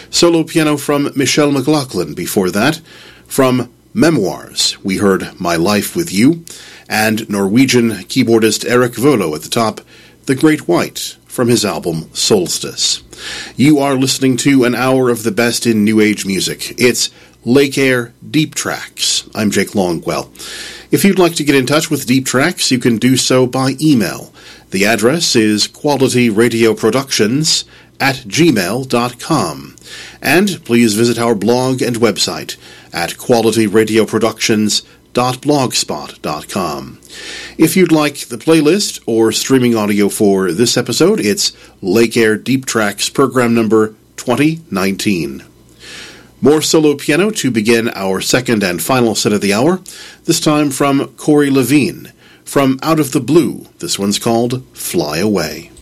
Solo piano from Michelle McLaughlin before that. From Memoirs, we heard My Life With You, and Norwegian keyboardist Eric Volo at the top, The Great White, from his album Solstice. You are listening to an hour of the best in New Age music. It's Lake Air Deep Tracks. I'm Jake Longwell. If you'd like to get in touch with Deep Tracks, you can do so by email. The address is qualityradioproductions@gmail.com. And please visit our blog and website at qualityradioproductions.blogspot.com. If you'd like the playlist or streaming audio for this episode, it's Lake Air Deep Tracks program number 2019. More solo piano to begin our second and final set of the hour, this time from Corey Levine. From Out of the Blue, this one's called Fly Away.